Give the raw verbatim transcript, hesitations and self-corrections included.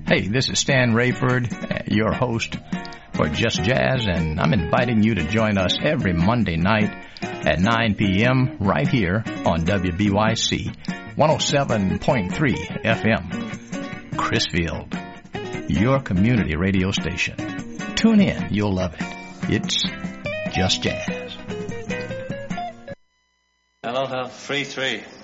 Hey, this is Stan Rayford, your host for Just Jazz, and I'm inviting you to join us every Monday night at nine p.m. right here on W B Y C one oh seven point three F M. Chrisfield, your community radio station. Tune in, you'll love it. It's Just Jazz. Hello, hello, three three.